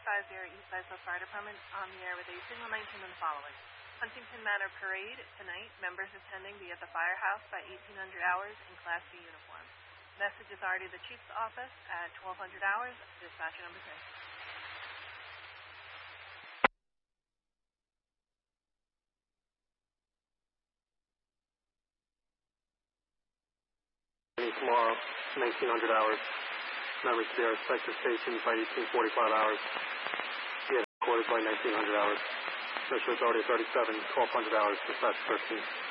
350 East Side Fire Department on the air with a signal 19 and the following. Huntington Manor Parade tonight. Members attending be at the firehouse by 1800 hours in Class B uniform. Message is already the Chief's office at 1200 hours. Dispatcher number 3. Tomorrow, 1900 hours. Members to their respective stations by 1845 hours. Quarters by 1900 hours. Mission authority 37, 1200 hours, dispatch 13.